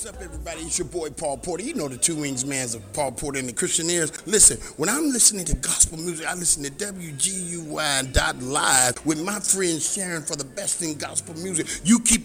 What's up, everybody? It's your boy Paul Porter. You know the Two Wings Mans of Paul Porter and the Christianeers. Listen, when I'm listening to gospel music, I listen to WGUY.live with my friend Sharon for the best in gospel music. You keep